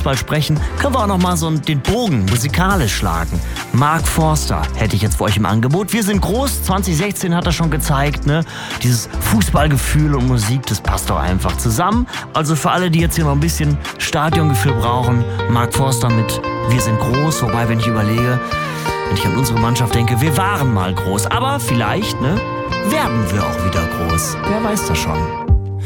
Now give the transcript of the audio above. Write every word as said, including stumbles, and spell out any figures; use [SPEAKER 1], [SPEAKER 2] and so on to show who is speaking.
[SPEAKER 1] Fußball sprechen, können wir auch noch mal so den Bogen musikalisch schlagen. Mark Forster hätte ich jetzt für euch im Angebot. Wir sind groß, zwanzig sechzehn hat er schon gezeigt, ne? Dieses Fußballgefühl und Musik, das passt doch einfach zusammen. Also für alle, die jetzt hier noch ein bisschen Stadiongefühl brauchen, Mark Forster mit Wir sind groß. Wobei, wenn ich überlege, wenn ich an unsere Mannschaft denke, wir waren mal groß. Aber vielleicht, ne, werden wir auch wieder groß. Wer weiß das schon.